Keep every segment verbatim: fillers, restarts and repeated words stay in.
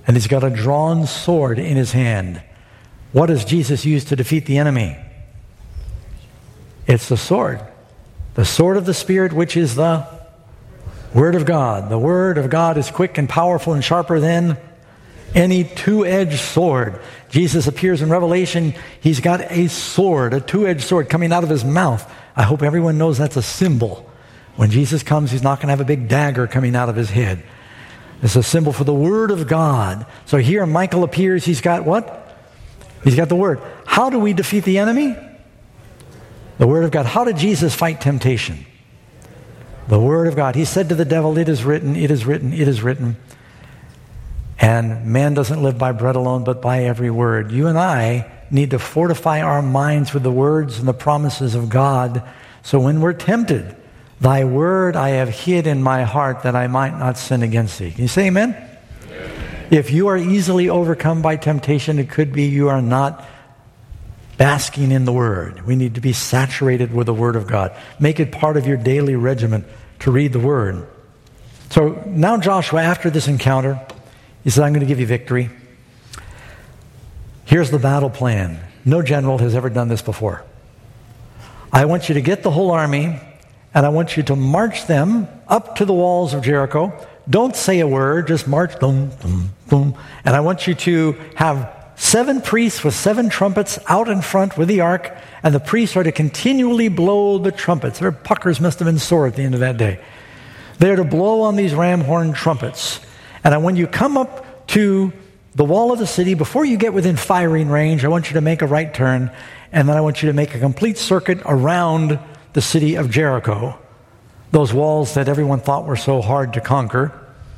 And he's got a drawn sword in his hand. What does Jesus use to defeat the enemy? It's the sword. The sword of the Spirit, which is the Word of God. The Word of God is quick and powerful and sharper than any two-edged sword. Jesus appears in Revelation. He's got a sword, a two-edged sword coming out of his mouth. I hope everyone knows that's a symbol. When Jesus comes, he's not going to have a big dagger coming out of his head. It's a symbol for the Word of God. So here Michael appears. He's got what? He's got the Word. How do we defeat the enemy? The Word of God. How did Jesus fight temptation? The Word of God. He said to the devil, it is written, it is written, it is written. And man doesn't live by bread alone, but by every word. You and I need to fortify our minds with the words and the promises of God. So when we're tempted, thy word I have hid in my heart that I might not sin against thee. Can you say amen? Amen. If you are easily overcome by temptation, it could be you are not basking in the Word. We need to be saturated with the Word of God. Make it part of your daily regimen to read the Word. So now Joshua, after this encounter, he said, I'm going to give you victory. Here's the battle plan. No general has ever done this before. I want you to get the whole army, and I want you to march them up to the walls of Jericho. Don't say a word, just march, boom, boom, boom. And I want you to have seven priests with seven trumpets out in front with the ark, and the priests are to continually blow the trumpets. Their puckers must have been sore at the end of that day. They're to blow on these ram horn trumpets. And when you come up to the wall of the city, before you get within firing range, I want you to make a right turn, and then I want you to make a complete circuit around the city of Jericho, those walls that everyone thought were so hard to conquer.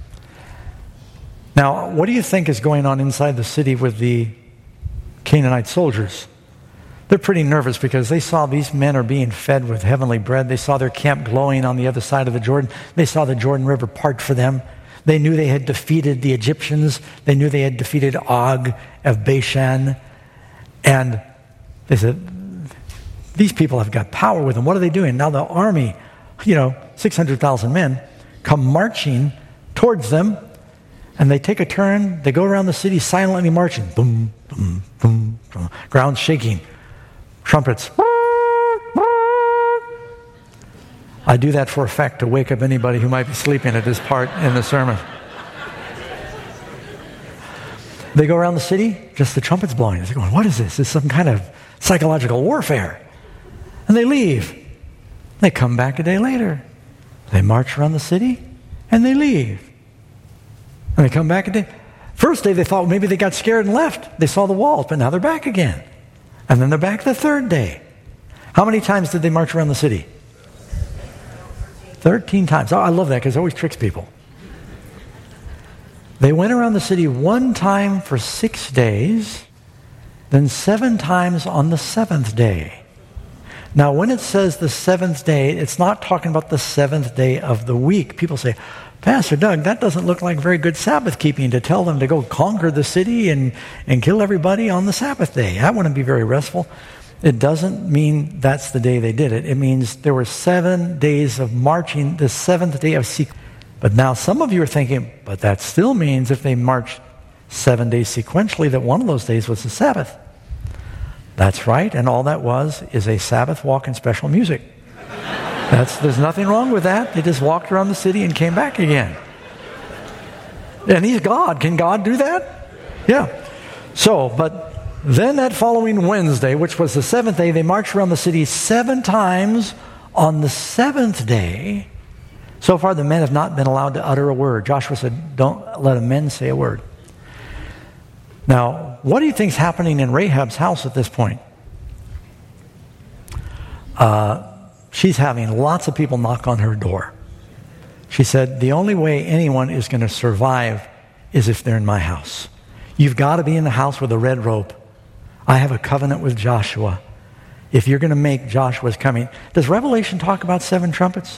Now, what do you think is going on inside the city with the Canaanite soldiers? They're pretty nervous because they saw these men are being fed with heavenly bread. They saw their camp glowing on the other side of the Jordan. They saw the Jordan River part for them. They knew they had defeated the Egyptians. They knew they had defeated Og of Bashan. And they said, these people have got power with them. What are they doing? Now the army, you know, six hundred thousand men, come marching towards them. And they take a turn. They go around the city silently marching. Boom, boom, boom, boom. Ground shaking. Trumpets. I do that for effect to wake up anybody who might be sleeping at this part in the sermon. They go around the city, just the trumpets blowing. They're going, what is this? It's some kind of psychological warfare. And they leave. They come back a day later. They march around the city, and they leave. And they come back a day. First day they thought maybe they got scared and left. They saw the walls, but now they're back again. And then they're back the third day. How many times did they march around the city? Thirteen times. Oh, I love that because it always tricks people. They went around the city one time for six days, then seven times on the seventh day. Now, when it says the seventh day, it's not talking about the seventh day of the week. People say, Pastor Doug, that doesn't look like very good Sabbath keeping to tell them to go conquer the city and, and kill everybody on the Sabbath day. That wouldn't be very restful. It doesn't mean that's the day they did it. It means there were seven days of marching, the seventh day of sequence. But now some of you are thinking, but that still means if they marched seven days sequentially, that one of those days was the Sabbath. That's right, and all that was is a Sabbath walk in special music. That's, there's nothing wrong with that. They just walked around the city and came back again. And he's God. Can God do that? Yeah. So, but then that following Wednesday, which was the seventh day, they marched around the city seven times on the seventh day. So far, the men have not been allowed to utter a word. Joshua said, don't let a men say a word. Now, what do you think is happening in Rahab's house at this point? Uh, she's having lots of people knock on her door. She said, the only way anyone is going to survive is if they're in my house. You've got to be in the house with a red rope. I have a covenant with Joshua. If you're going to make Joshua's coming. Does Revelation talk about seven trumpets?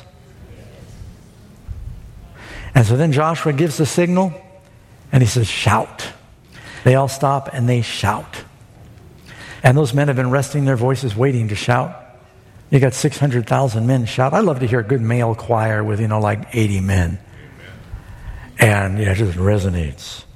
And so then Joshua gives the signal, and he says, shout. They all stop, and they shout. And those men have been resting their voices, waiting to shout. You got six hundred thousand men shout. I love to hear a good male choir with, you know, like eighty men. And, yeah, it just resonates.